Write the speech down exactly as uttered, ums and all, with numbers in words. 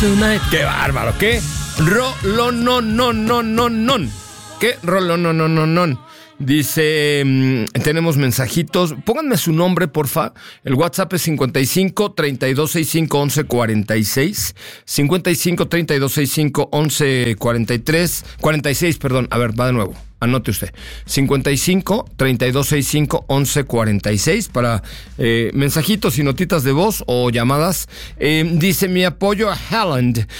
Tonight. ¡Qué bárbaro! ¿Qué? Rolo, no, no, no, no, no. ¿Qué? Rolo, no, no, no, no. Dice, mmm, tenemos mensajitos. Pónganme su nombre, porfa. El WhatsApp es cincuenta y cinco, treinta y dos, sesenta y cinco, once, cuarenta y seis. cincuenta y cinco, treinta y dos, sesenta y cinco, once, cuarenta y tres. cuarenta y seis, perdón. A ver, va de nuevo. Anote usted. cincuenta y cinco, treinta y dos, sesenta y cinco, once, cuarenta y seis para eh, mensajitos y notitas de voz o llamadas. Eh, dice, mi apoyo a Haaland